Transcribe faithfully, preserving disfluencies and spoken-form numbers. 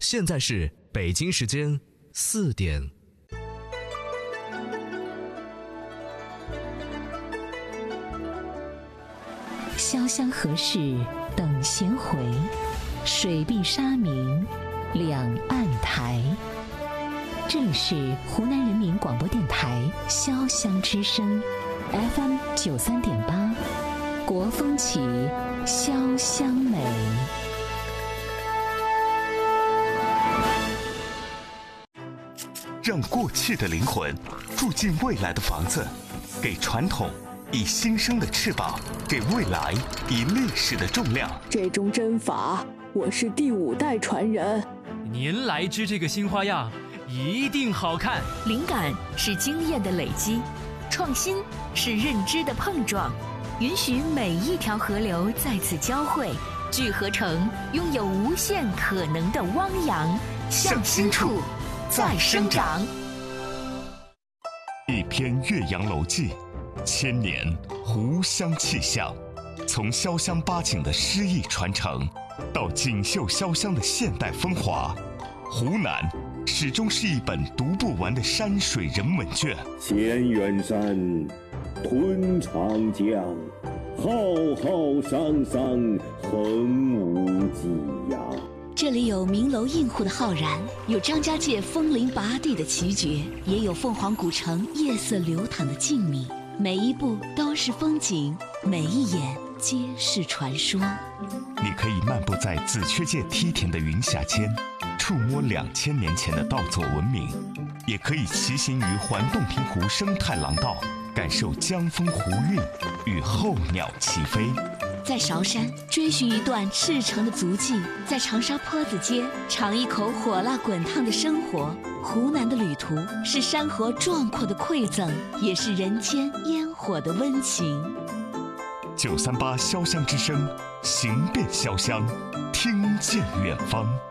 现在是北京时间四点。 潇湘何事等闲回，水碧沙明两岸台。这里是湖南人民广播电台潇湘之声 F M 九三点八，国风起，潇湘美。 让过去的灵魂住进未来的房子，给传统以新生的翅膀，给未来以历史的重量。 这种针法，我是第五代传人。 您来支这个新花样，一定好看。 灵感是经验的累积，创新是认知的碰撞，允许每一条河流在此交汇，聚合成拥有无限可能的汪洋，向心处再生长。 一篇《岳阳楼记》，千年湖湘气象，从潇湘八景的诗意传承，到锦绣潇湘的现代风华，湖南始终是一本读不完的山水人文卷。 千远山，吞长江，浩浩汤汤，横无际呀。 这里有名楼映户的浩然，有张家界枫林拔地的奇绝，也有凤凰古城夜色流淌的静谧。每一步都是风景，每一眼皆是传说。 你可以漫步在紫雀界梯田的云霞间，触摸两千年前的稻作文明，也可以骑行于环洞庭湖生态廊道，感受江风湖韵与候鸟齐飞。 在韶山追寻一段赤诚的足迹，在长沙坡子街尝一口火辣滚烫的生活。湖南的旅途是山河壮阔的馈赠，也是人间烟火的温情。 九三八潇湘之声，行遍潇湘，听见远方。